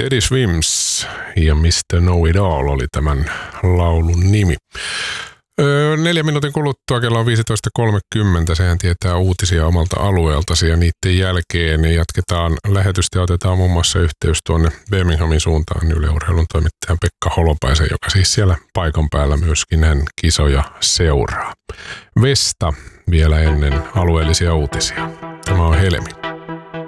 Teddy Swims ja Mr. Know It All oli tämän laulun nimi. 4 minuutin kuluttua kello on 15.30. Sehän tietää uutisia omalta alueeltasi ja niiden jälkeen jatketaan lähetystä ja otetaan muun muassa yhteys tuonne Birminghamin suuntaan Yle Urheilun toimittajan Pekka Holopaisen, joka siis siellä paikan päällä myöskin hän kisoja seuraa. Vesta vielä ennen alueellisia uutisia. Tämä on Helmi.